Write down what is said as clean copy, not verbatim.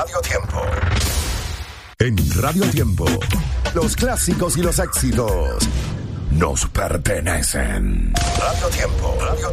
Radio Tiempo. En Radio Tiempo, los clásicos y los éxitos nos pertenecen. Radio Tiempo, Radio